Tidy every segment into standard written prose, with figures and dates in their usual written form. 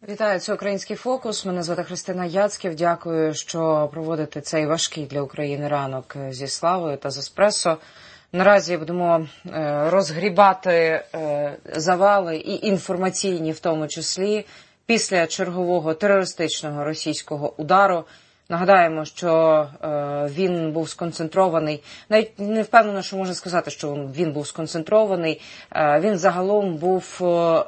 Вітаю, це «Український фокус». Мене звати Христина Яцьків. Дякую, що проводите цей важкий для України ранок зі Славою та з еспресо. Наразі будемо розгрібати завали і інформаційні, в тому числі, після чергового терористичного російського удару. Нагадаємо, що він був сконцентрований, навіть не впевнена, що можна сказати, що він був сконцентрований. Він загалом був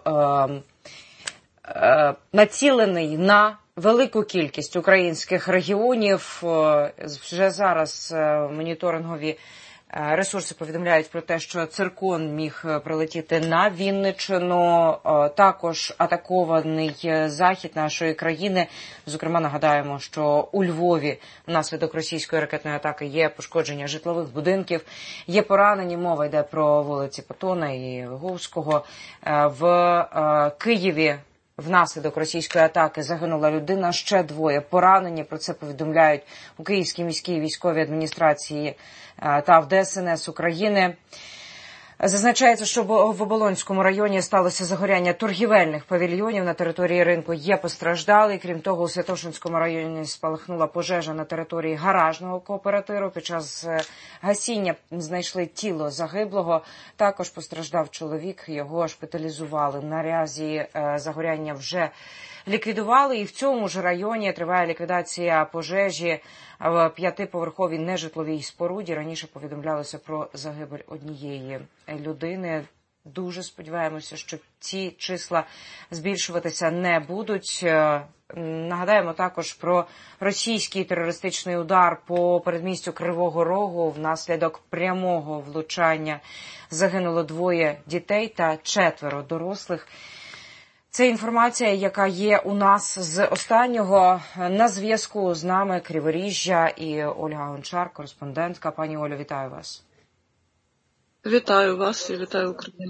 націлений на велику кількість українських регіонів. Вже зараз моніторингові ресурси повідомляють про те, що циркон міг прилетіти на Вінниччину. Також атакований захід нашої країни. Зокрема, нагадаємо, що у Львові внаслідок російської ракетної атаки є пошкодження житлових будинків, є поранені. Мова йде про вулиці Патона і Виговського. В Києві внаслідок російської атаки загинула людина, ще двоє поранені. Про це повідомляють у Київській міській військовій адміністрації та в ДСНС України. Зазначається, що в Оболонському районі сталося загоряння торгівельних павільйонів на території ринку. Є постраждалі. Крім того, у Святошинському районі спалахнула пожежа на території гаражного кооперативу. Під час гасіння знайшли тіло загиблого. Також постраждав чоловік, його шпиталізували. Наразі загоряння вже ліквідували, і в цьому ж районі триває ліквідація пожежі в 5-поверховій нежитловій споруді. Раніше повідомлялося про загибель однієї людини. Дуже сподіваємося, що ці числа збільшуватися не будуть. Нагадаємо також про російський терористичний удар по передмістю Кривого Рогу. Внаслідок прямого влучання загинуло 2 дітей та 4 дорослих. Це інформація, яка є у нас з останнього. На зв'язку з нами Криворіжжя і Ольга Гончар, кореспондентка. Пані Олю, вітаю вас. Вітаю вас і вітаю Україну.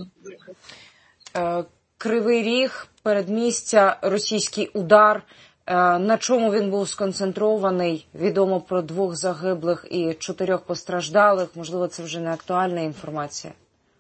Кривий Ріг, передмістя, російський удар. На чому він був сконцентрований? Відомо про 2 загиблих і 4 постраждалих. Можливо, це вже не актуальна інформація.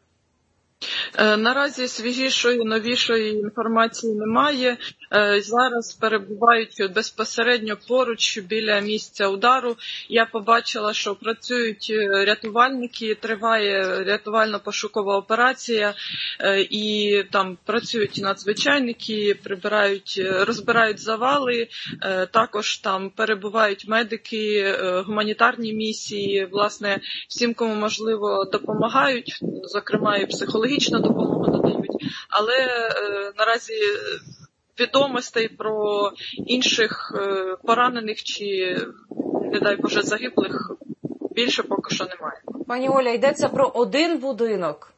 Наразі свіжішої, новішої інформації немає. Зараз перебувають безпосередньо поруч біля місця удару. Я побачила, що працюють рятувальники, триває рятувально-пошукова операція, і там працюють надзвичайники, розбирають завали, також там перебувають медики, гуманітарні місії, власне, всім, кому можливо, допомагають, зокрема і психологічну допомогу надають, але наразі відомостей про інших поранених чи, не дай Боже, загиблих більше поки що немає. Пані Оля, йдеться про один будинок?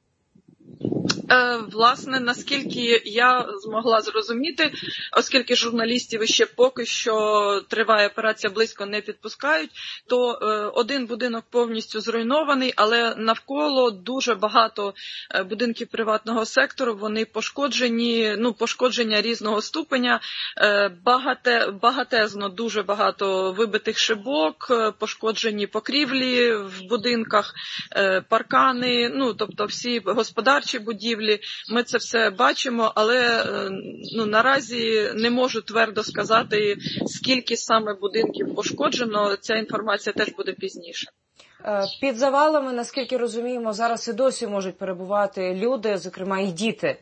Власне, наскільки я змогла зрозуміти, оскільки журналістів ще поки що триває операція близько не підпускають, то один будинок повністю зруйнований, але навколо дуже багато будинків приватного сектору, вони пошкоджені, пошкодження різного ступеня, багатезно, дуже багато вибитих шибок, пошкоджені покрівлі в будинках, паркани, тобто всі господарчі будівлі. Ми це все бачимо, але наразі не можу твердо сказати, скільки саме будинків пошкоджено. Ця інформація теж буде пізніше. Під завалами, наскільки розуміємо, зараз і досі можуть перебувати люди, зокрема і діти.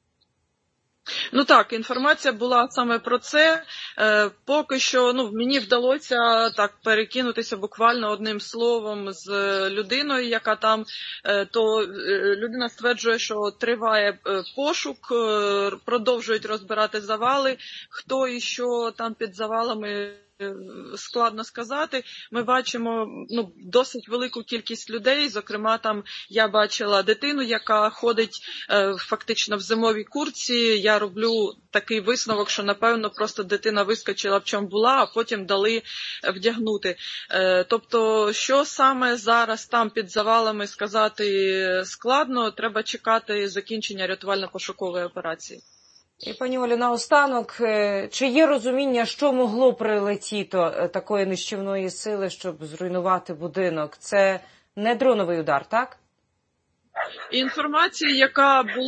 Так, інформація була саме про це. Поки що, мені вдалося так перекинутися буквально одним словом з людиною, яка там, то людина стверджує, що триває пошук, продовжують розбирати завали, хто і що там під завалами, складно сказати. Ми бачимо досить велику кількість людей, зокрема там я бачила дитину, яка ходить фактично в зимовій куртці. Я роблю такий висновок, що напевно просто дитина вискочила в чому була, а потім дали вдягнути. Тобто, що саме зараз там під завалами сказати складно, треба чекати закінчення рятувально-пошукової операції. І, пані Олю, наостанок, чи є розуміння, що могло прилетіти такої нищівної сили, щоб зруйнувати будинок? Це не дроновий удар, так? Інформація, яка була,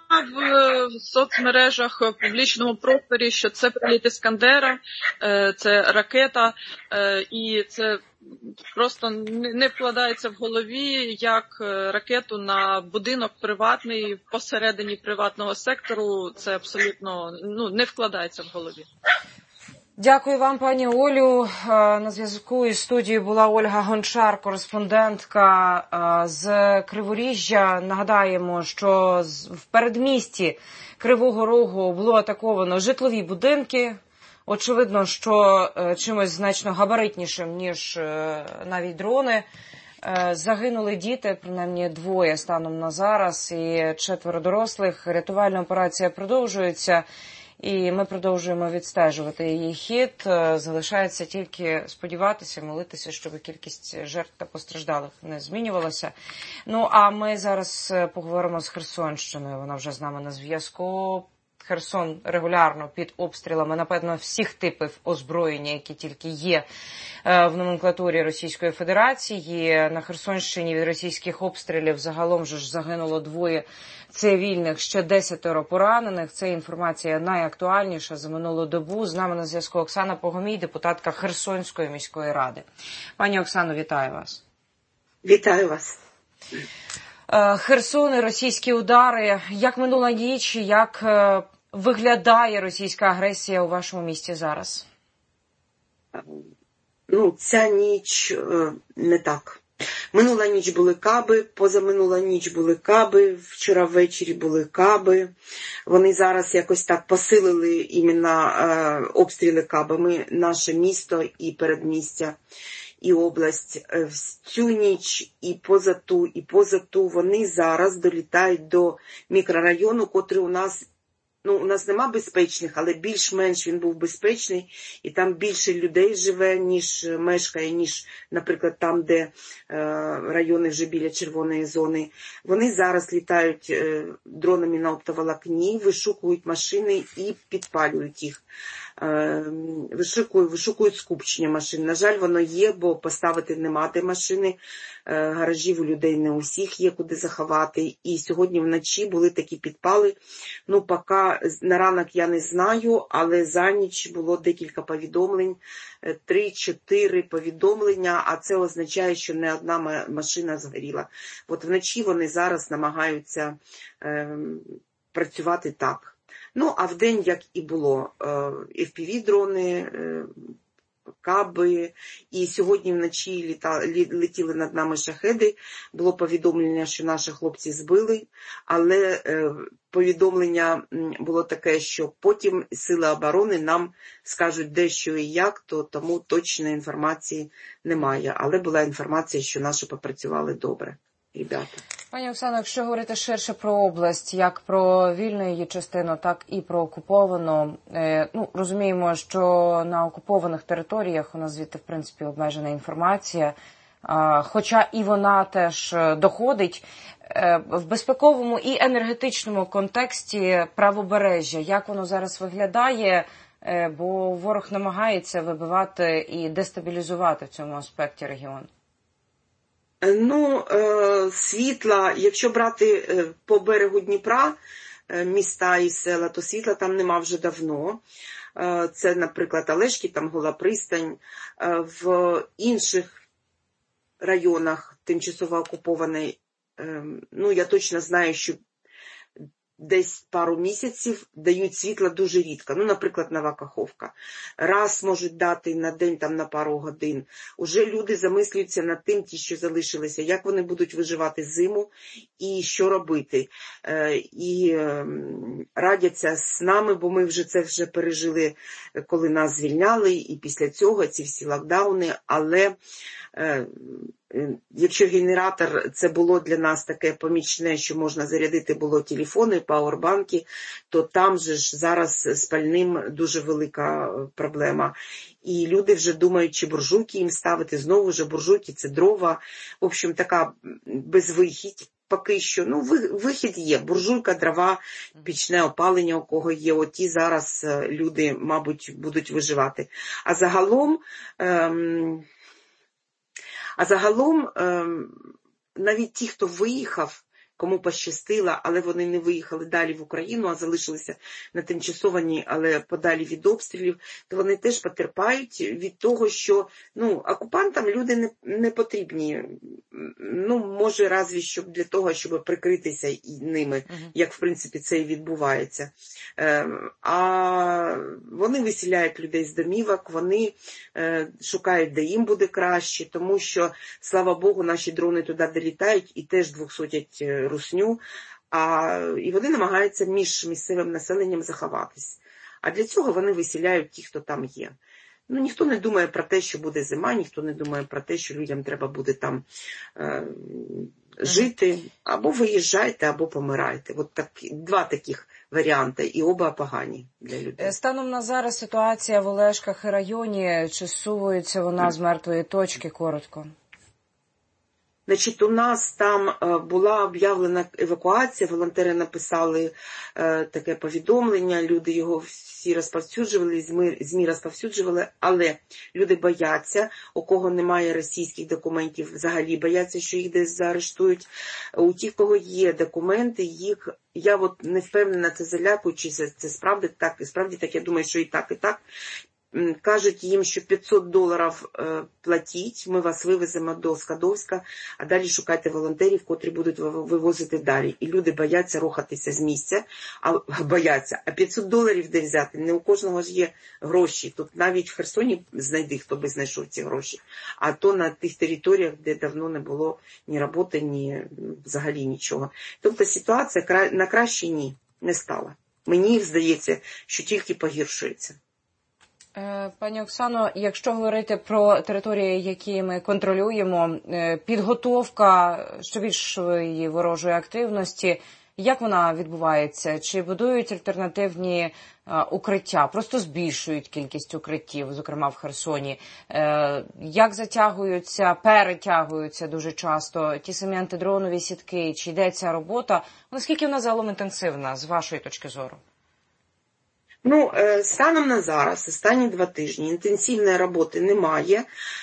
в соцмережах, в публічному просторі, що це приліт Іскандера, це ракета, і це просто не вкладається в голові, як ракету на будинок приватний, посередині приватного сектору, це абсолютно не вкладається в голові. Дякую вам, пані Олю. На зв'язку із студією була Ольга Гончар, кореспондентка з Криворіжжя. Нагадаємо, що в передмісті Кривого Рогу було атаковано житлові будинки. Очевидно, що чимось значно габаритнішим, ніж навіть дрони. Загинули діти, принаймні 2 станом на зараз, і 4 дорослих. Рятувальна операція продовжується. І ми продовжуємо відстежувати її хід. Залишається тільки сподіватися, молитися, щоб кількість жертв та постраждалих не змінювалася. Ну, а ми зараз поговоримо з Херсонщиною. Вона вже з нами на зв'язку. Херсон регулярно під обстрілами, напевно, всіх типів озброєння, які тільки є в номенклатурі Російської Федерації. На Херсонщині від російських обстрілів загалом вже ж загинуло 2 цивільних, ще 10 поранених. Це інформація найактуальніша за минулу добу. З нами на зв'язку Оксана Погомій, депутатка Херсонської міської ради. Пані Оксано, вітаю вас. Вітаю вас. Херсон і російські удари. Як минула ніч, як виглядає російська агресія у вашому місті зараз? Ця ніч не так. Минула ніч були каби, позаминула ніч були каби, вчора ввечері були каби. Вони зараз якось так посилили іменно обстріли кабами наше місто і передмістя, і область. Цю ніч і поза ту вони зараз долітають до мікрорайону, котрий у нас нема безпечних, але більш-менш він був безпечний, і там більше людей живе, ніж мешкає, ніж, наприклад, там, де райони вже біля червоної зони. Вони зараз літають дронами на оптоволокні, вишукують машини і підпалюють їх. Вишукують скупчення машин. На жаль, воно є, бо поставити нема де машини. Гаражів у людей не усіх є, куди заховати. І сьогодні вночі були такі підпали. Поки на ранок я не знаю, але за ніч було декілька повідомлень, 3-4 повідомлення, а це означає, що не одна машина згоріла. От вночі вони зараз намагаються працювати так. А вдень, як і було, FPV-дрони, каби, і сьогодні вночі летіли над нами шахеди. Було повідомлення, що наші хлопці збили, але повідомлення було таке, що потім сили оборони нам скажуть, де, що і як, тому точної інформації немає. Але була інформація, що наші попрацювали добре, ребята. Пані Оксано, якщо говорити ширше про область, як про вільну її частину, так і про окуповану, розуміємо, що на окупованих територіях у нас звідти, в принципі, обмежена інформація, хоча і вона теж доходить. В безпековому і енергетичному контексті правобережжя, як воно зараз виглядає, бо ворог намагається вибивати і дестабілізувати в цьому аспекті регіон? Світла, якщо брати по берегу Дніпра, міста і села, то світла там нема вже давно. Це, наприклад, Олешки, там Гола Пристань. В інших районах тимчасово окупований, я точно знаю, що десь пару місяців дають світла дуже рідко. Наприклад, Нова Каховка. Раз можуть дати на день, там на пару годин. Уже люди замислюються над тим, ті, що залишилися, як вони будуть виживати зиму і що робити. І радяться з нами, бо ми вже це вже пережили, коли нас звільняли, і після цього ці всі локдауни. Але якщо генератор це було для нас таке помічне, що можна зарядити було телефони, пауербанки, то там же ж зараз з пальним дуже велика проблема. І люди вже думають, чи буржуйки їм ставити, знову ж буржуйки, це дрова. В общем, така безвихідь. Поки що, вихід є, буржуйка, дрова, пічне опалення, у кого є, оті зараз люди, мабуть, будуть виживати. А загалом, навіть ті, хто виїхав, кому пощастило, але вони не виїхали далі в Україну, а залишилися на тимчасованій, але подалі від обстрілів, то вони теж потерпають від того, що окупантам люди не потрібні. Може, разві що для того, щоб прикритися ними, як, в принципі, це і відбувається. А вони виселяють людей з домівок, вони шукають, де їм буде краще, тому що, слава Богу, наші дрони туди долітають і теж двохсотять русню, і вони намагаються між місцевим населенням заховатись. А для цього вони виселяють ті, хто там є. Ніхто не думає про те, що буде зима, ніхто не думає про те, що людям треба буде там жити. Або виїжджайте, або помирайте. От два таких варіанти, і оба погані для людей. Станом на зараз ситуація в Олешках і районі, чи зсувується вона з мертвої точки, коротко? Значить, у нас там була об'явлена евакуація, волонтери написали таке повідомлення, люди його всі розповсюджували, ЗМІ розповсюджували, але люди бояться, у кого немає російських документів, взагалі бояться, що їх десь заарештують. У тих, кого є документи, я не впевнена, це залякую, чи це справді так, я думаю, що і так. Кажуть їм, що $500 платіть, ми вас вивеземо до Скадовська, а далі шукайте волонтерів, котрі будуть вивозити далі. І люди бояться рухатися з місця, а $500 де взяти? Не у кожного ж є гроші. Тут навіть в Херсоні знайди, хто би знайшов ці гроші. А то на тих територіях, де давно не було ні роботи, ні взагалі нічого. Тобто ситуація на краще не стала. Мені здається, що тільки погіршується. Пані Оксано, якщо говорити про території, які ми контролюємо, підготовка що більшої ворожої активності, як вона відбувається? Чи будують альтернативні укриття, просто збільшують кількість укриттів, зокрема в Херсоні? Як перетягуються дуже часто ті самі антидронові сітки? Чи йде ця робота? Наскільки вона загалом інтенсивна, з вашої точки зору? Станом на зараз, останні 2 тижні, інтенсивної роботи немає.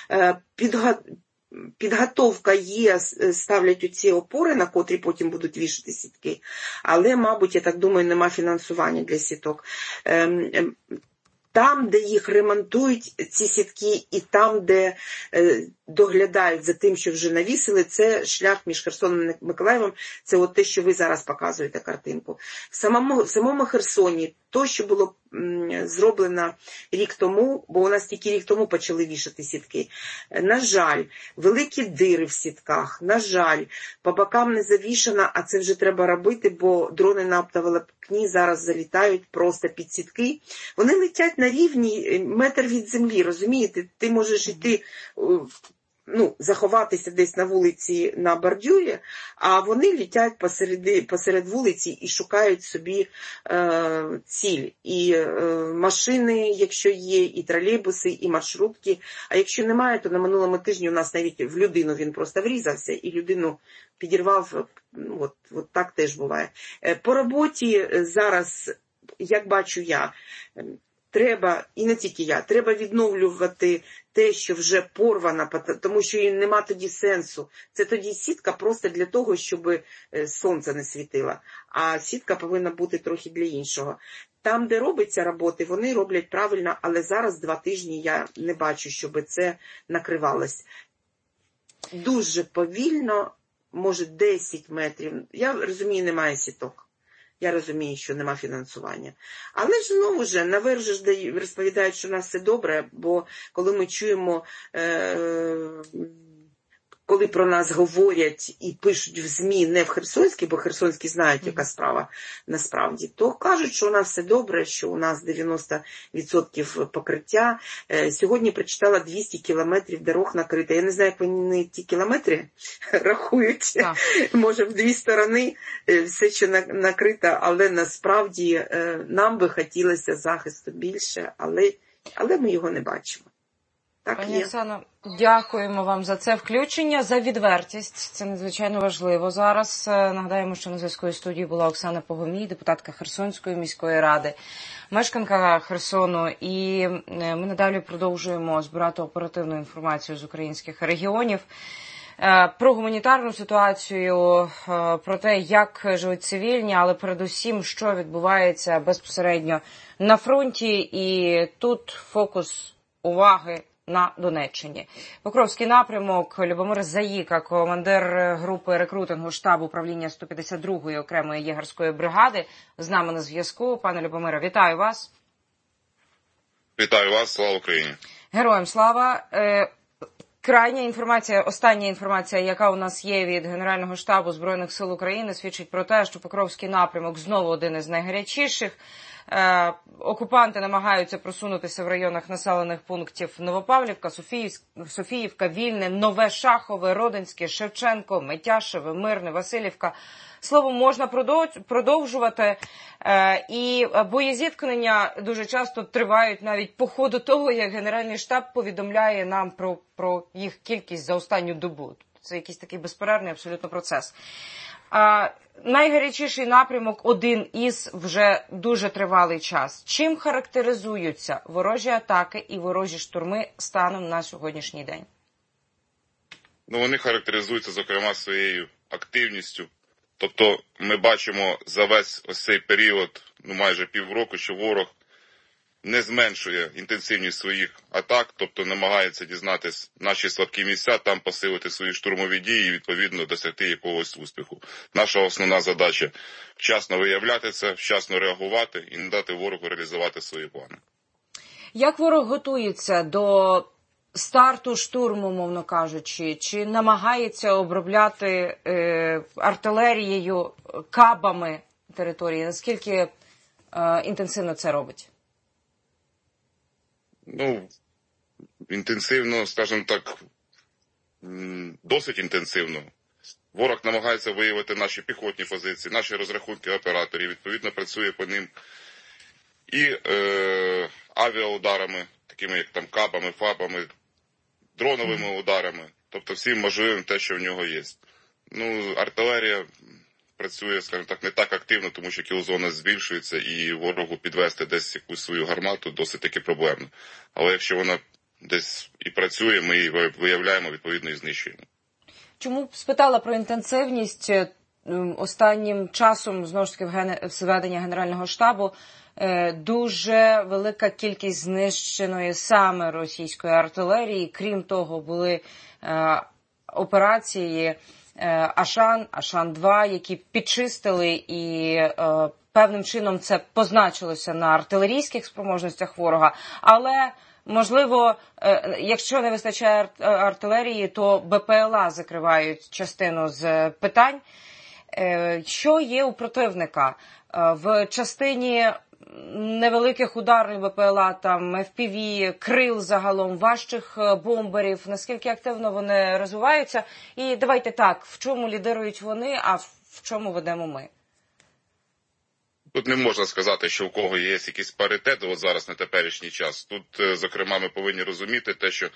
Підготовка є, ставлять оці опори, на котрі потім будуть вішати сітки, але, мабуть, я так думаю, нема фінансування для сіток. Там, де їх ремонтують, ці сітки, і там, де доглядають за тим, що вже навісили, це шлях між Херсоном і Миколаєвом, це от те, що ви зараз показуєте картинку. В самому Херсоні, то, що було зроблено рік тому, бо у нас тільки рік тому почали вішати сітки, на жаль, великі дири в сітках, на жаль, по бокам не завішано, а це вже треба робити, бо дрони на оптоволокні зараз залітають просто під сітки. Вони летять на рівні метр від землі, розумієте? Ти можеш йти, заховатися десь на вулиці на бордюрі, а вони літять посеред вулиці і шукають собі ціль. І машини, якщо є, і тролейбуси, і маршрутки. А якщо немає, то на минулому тижні у нас навіть в людину він просто врізався і людину підірвав. От так теж буває. По роботі зараз, як бачу я, треба, і не тільки я, треба відновлювати те, що вже порвано, тому що їй нема тоді сенсу. Це тоді сітка просто для того, щоб сонце не світило. А сітка повинна бути трохи для іншого. Там, де робиться роботи, вони роблять правильно, але зараз 2 тижні я не бачу, щоб це накривалось. Дуже повільно, може 10 метрів. Я розумію, немає сіток. Я розумію, що нема фінансування. Але ж знову ж, наверх же розповідають, що у нас все добре, бо коли ми чуємо, коли про нас говорять і пишуть в ЗМІ не в Херсонській, бо Херсонські знають, яка справа насправді, то кажуть, що у нас все добре, що у нас 90% покриття. Сьогодні прочитала 200 кілометрів дорог накрито. Я не знаю, як вони ті кілометри рахують. Так. Може, в 2 сторони все, що накрито, але насправді нам би хотілося захисту більше, але ми його не бачимо. Так, пані Оксано, дякуємо вам за це включення, за відвертість. Це надзвичайно важливо зараз. Нагадаємо, що на зв'язку із студією була Оксана Погомій, депутатка Херсонської міської ради, мешканка Херсону. І ми надалі продовжуємо збирати оперативну інформацію з українських регіонів. про гуманітарну ситуацію, про те, як живуть цивільні, але передусім, що відбувається безпосередньо на фронті. І тут фокус уваги на Донеччині. Покровський напрямок. Любомир Заїка, командир групи рекрутингу штабу управління 152-ї окремої єгерської бригади, з нами на зв'язку. Пане Любомире, вітаю вас. Вітаю вас, слава Україні. Героям слава. Крайня інформація, остання інформація, яка у нас є від Генерального штабу Збройних сил України, свідчить про те, що Покровський напрямок знову один із найгарячіших. Окупанти намагаються просунутися в районах населених пунктів Новопавлівка, Софіївка, Вільне, Нове Шахове, Родинське, Шевченко, Митяшеве, Мирне, Василівка. Словом, можна продовжувати. І боєзіткнення дуже часто тривають навіть по ходу того, як Генеральний штаб повідомляє нам про їх кількість за останню добу. Це якийсь такий безперервний абсолютно процес. Найгарячіший напрямок один із вже дуже тривалий час. Чим характеризуються ворожі атаки і ворожі штурми станом на сьогоднішній день? Вони характеризуються, зокрема, своєю активністю. Тобто ми бачимо за весь ось цей період, майже півроку, що ворог не зменшує інтенсивність своїх атак, тобто намагається дізнатись наші слабкі місця, там посилити свої штурмові дії і, відповідно, досягти якогось успіху. Наша основна задача – вчасно виявляти це, вчасно реагувати і не дати ворогу реалізувати свої плани. Як ворог готується до старту штурму, мовно кажучи, чи намагається обробляти артилерією, кабами території? Наскільки інтенсивно це робить? Інтенсивно, скажімо так, досить інтенсивно. Ворог намагається виявити наші піхотні позиції, наші розрахунки операторів, відповідно працює по ним і авіаударами, такими як там кабами, фабами, дроновими ударами, тобто всім можливим те, що в нього є. Артилерія працює, скажімо так, не так активно, тому що кілзона збільшується і ворогу підвести десь якусь свою гармату досить таки проблемно. Але якщо вона десь і працює, ми її виявляємо, відповідно, і знищуємо. Чому спитала про інтенсивність? Останнім часом, знову ж таки, в веденні Генерального штабу дуже велика кількість знищеної саме російської артилерії. Крім того, були операції Ашан-2, які підчистили, і певним чином це позначилося на артилерійських спроможностях ворога. Але, можливо, якщо не вистачає артилерії, то БПЛА закривають частину з питань. Що є у противника? В частині невеликих ударних БПЛА, там FPV, крил загалом, важчих бомберів, наскільки активно вони розвиваються? І давайте так, в чому лідирують вони, а в чому ведемо ми? Тут не можна сказати, що у кого є якийсь паритет зараз на теперішній час. Тут, зокрема, ми повинні розуміти те, що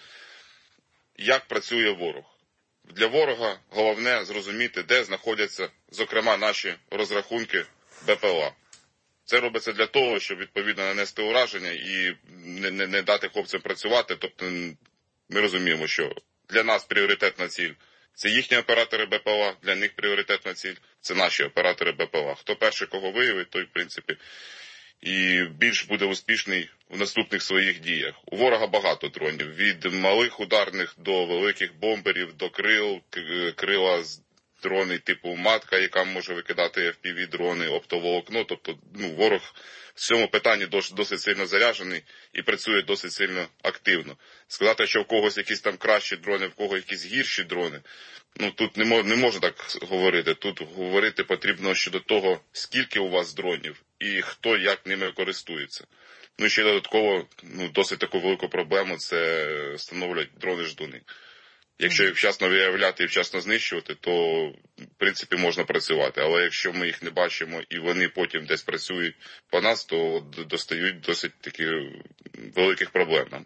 як працює ворог. Для ворога головне зрозуміти, де знаходяться, зокрема, наші розрахунки БПЛА. Це робиться для того, щоб, відповідно, нанести ураження і не дати хлопцям працювати. Тобто ми розуміємо, що для нас пріоритетна ціль – це їхні оператори БПЛА, для них пріоритетна ціль – це наші оператори БПЛА. Хто перший кого виявить, той, в принципі, і більш буде успішний в наступних своїх діях. У ворога багато дронів. Від малих ударних до великих бомберів, до крила з дрони типу «Матка», яка може викидати FPV-дрони, оптоволокно. Тобто ворог в цьому питанні досить сильно заряджений і працює досить сильно активно. Сказати, що в когось якісь там кращі дрони, в когось якісь гірші дрони, тут не можна так говорити. Тут говорити потрібно щодо того, скільки у вас дронів і хто як ними користується. І ще додатково досить таку велику проблему – це становлять дрони-ждуни. Якщо їх вчасно виявляти і вчасно знищувати, то, в принципі, можна працювати. Але якщо ми їх не бачимо і вони потім десь працюють по нас, то достають досить таки великих проблем нам.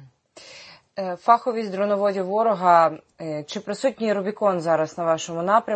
Фаховість дроноводів ворога. Чи присутній Рубікон зараз на вашому напрямку?